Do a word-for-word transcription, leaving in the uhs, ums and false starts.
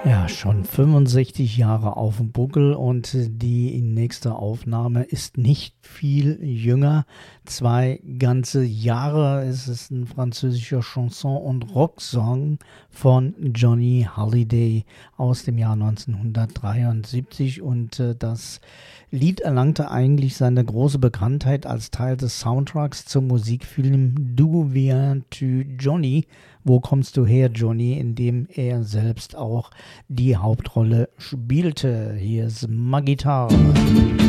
Ja, schon fünfundsechzig Jahre auf dem Buckel und die nächste Aufnahme ist nicht viel jünger. Zwei ganze Jahre. Es ist ein französischer Chanson- und Rocksong von Johnny Hallyday aus dem Jahr neunzehnhundertdreiundsiebzig und äh, das Lied erlangte eigentlich seine große Bekanntheit als Teil des Soundtracks zum Musikfilm D'où viens-tu, Johnny? Wo kommst du her, Johnny? In dem er selbst auch die Hauptrolle spielte. Hier ist Maggitar.